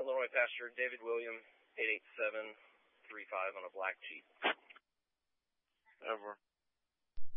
Illinois passenger David William, 88735 on a black Jeep. Over.